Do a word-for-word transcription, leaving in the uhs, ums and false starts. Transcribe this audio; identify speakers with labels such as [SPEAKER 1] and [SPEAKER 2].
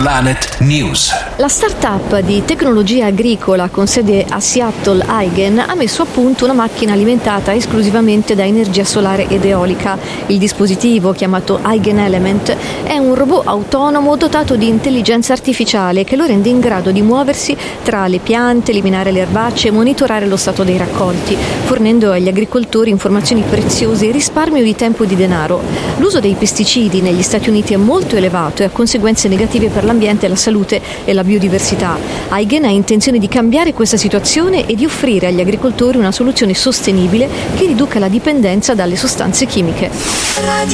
[SPEAKER 1] Planet News.
[SPEAKER 2] La startup di tecnologia agricola con sede a Seattle, Aigen, ha messo a punto una macchina alimentata esclusivamente da energia solare ed eolica. Il dispositivo, chiamato Aigen Element, è un robot autonomo dotato di intelligenza artificiale che lo rende in grado di muoversi tra le piante, eliminare le erbacce e monitorare lo stato dei raccolti, fornendo agli agricoltori informazioni preziose e risparmio di tempo e di denaro. L'uso dei pesticidi negli Stati Uniti è molto elevato e ha conseguenze negative per l'ambiente, la salute e la biodiversità. Aigen ha intenzione di cambiare questa situazione e di offrire agli agricoltori una soluzione sostenibile che riduca la dipendenza dalle sostanze chimiche.